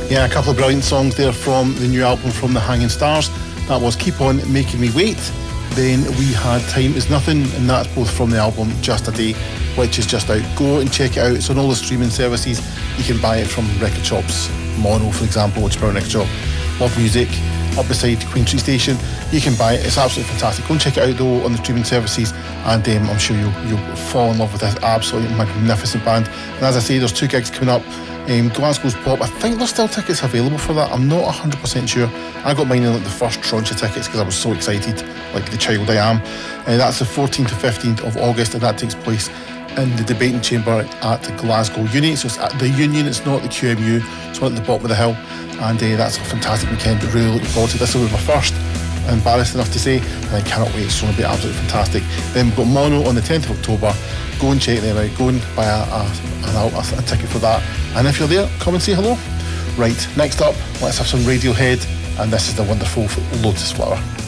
Yeah, a couple of brilliant songs there from the new album from the Hanging Stars. That was Keep On Making Me Wait. Then we had Time Is Nothing, and that's both from the album Just a Day, which is just out. Go and check it out. It's on all the streaming services. You can buy it from record shops. Mono, for example, which is a record shop. Love Music, up beside Queen Street Station. You can buy it. It's absolutely fantastic. Go and check it out though on the streaming services, and I'm sure you'll fall in love with this absolutely magnificent band. And as I say, there's 2 gigs coming up. Glasgow's Pop, I think there's still tickets available for that. I'm not 100% sure. I got mine in like the first tranche of tickets because I was so excited, like the child I am. That's the 14th to 15th of August, and that takes place in the Debating Chamber at Glasgow Uni. So it's at the Union, it's not the QMU, it's at the bottom of the hill. And that's a fantastic weekend. Really looking forward to this. This will be my first, embarrassed enough to say, and I cannot wait. It's going to be absolutely fantastic. Then we've got Mono on the 10th of October. Go and check them out. Go and buy a ticket for that. And if you're there, come and say hello. Right, next up, let's have some Radiohead, and this is the wonderful Lotus Flower.